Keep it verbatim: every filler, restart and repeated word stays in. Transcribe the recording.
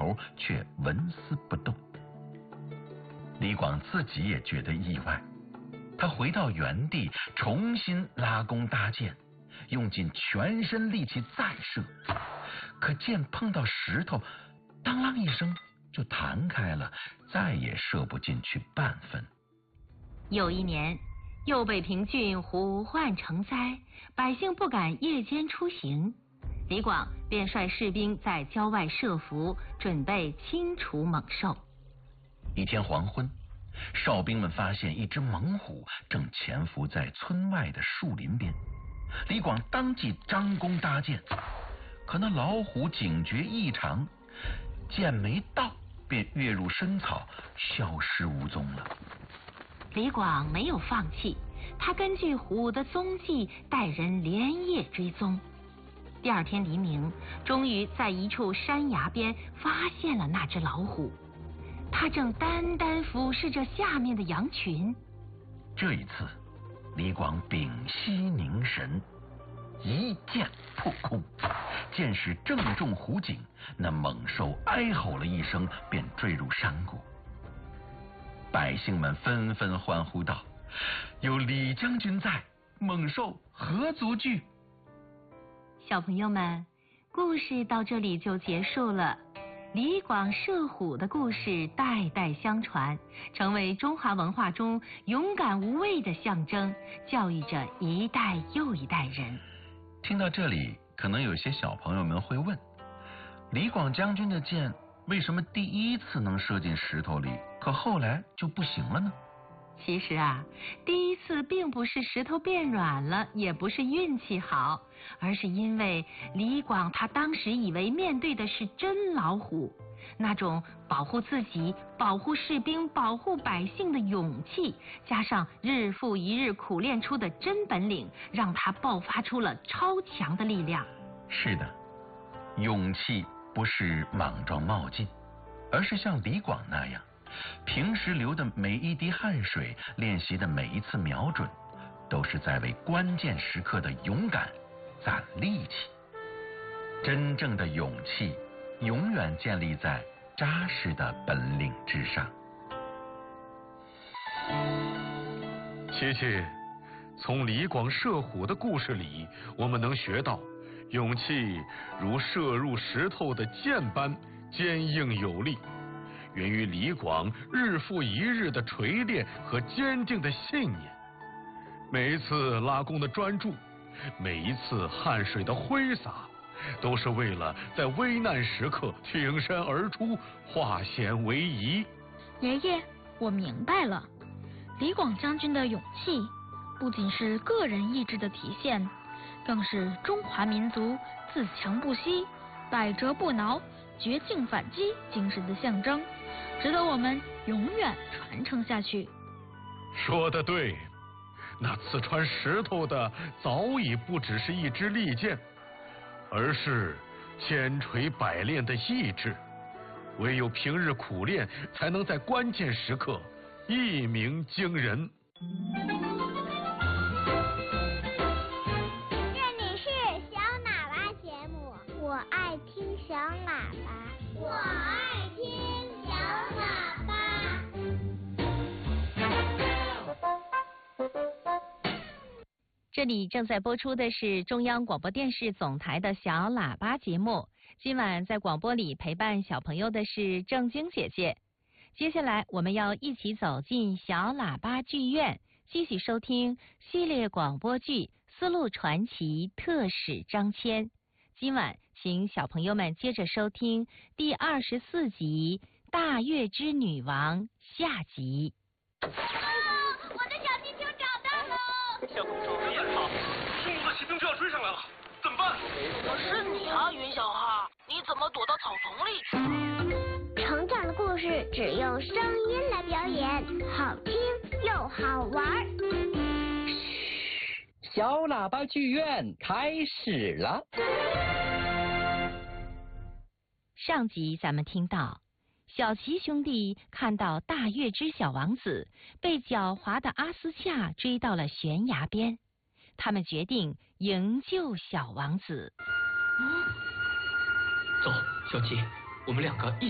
头却纹丝不动。李广自己也觉得意外，他回到原地重新拉弓搭箭，用尽全身力气再射，可箭碰到石头，当啷一声就弹开了，再也射不进去半分。 有一年，右北平郡虎患成灾，百姓不敢夜间出行，李广便率士兵在郊外设伏，准备清除猛兽。 一天黄昏，哨兵们发现一只猛虎正潜伏在村外的树林边，李广当即张弓搭箭，可那老虎警觉异常，箭没到便跃入深草，消失无踪了。 李广没有放弃，他根据虎的踪迹带人连夜追踪。第二天黎明，终于在一处山崖边发现了那只老虎，它正单单俯视着下面的羊群。 这一次，李广屏息凝神，一箭破空，箭矢正中虎颈，那猛兽哀吼了一声，便坠入山谷。百姓们纷纷欢呼道：“有李将军在，猛兽何足惧？” 小朋友们，故事到这里就结束了。李广射虎的故事代代相传，成为中华文化中勇敢无畏的象征，教育着一代又一代人。 听到这里，可能有些小朋友们会问，李广将军的箭为什么第一次能射进石头里，可后来就不行了呢？ 其实啊，第一次并不是石头变软了，也不是运气好，而是因为李广他当时以为面对的是真老虎，那种保护自己、保护士兵、保护百姓的勇气，加上日复一日苦练出的真本领，让他爆发出了超强的力量。 是的，勇气不是莽撞冒进，而是像李广那样，平时流的每一滴汗水，练习的每一次瞄准，都是在为关键时刻的勇敢攒力气。真正的勇气永远建立在扎实的本领之上。 琪琪，从李广射虎的故事里，我们能学到，勇气如射入石头的箭般坚硬有力，源于李广日复一日的锤炼和坚定的信念。每一次拉弓的专注，每一次汗水的挥洒，都是为了在危难时刻挺身而出，化险为夷。 爷爷，我明白了，李广将军的勇气不仅是个人意志的体现，更是中华民族自强不息、百折不挠、绝境反击精神的象征，值得我们永远传承下去。 说得对，那刺穿石头的早已不只是一支利箭，而是千锤百炼的意志。唯有平日苦练，才能在关键时刻一鸣惊人。 这里是小喇叭节目，我爱听小喇叭，我爱听小喇叭。 这里正在播出的是中央广播电视总台的小喇叭节目。今晚在广播里陪伴小朋友的是正晶姐姐。接下来我们要一起走进小喇叭剧院，继续收听系列广播剧《丝路传奇特使张骞》。今晚请小朋友们接着收听第二十四集《大月之女王》下集。 哦，我的小气球找到了！ 小公主别跑，冲突的骑兵就要追上来了，怎么办？ 是你啊，云小哈，你怎么躲到草丛里去了？ 成长的故事只用声音来表演，好听又好玩。 小喇叭剧院开始了。 上集咱们听到，小齐兄弟看到大月之小王子被狡猾的阿斯恰追到了悬崖边，他们决定营救小王子。 走，小齐，我们两个一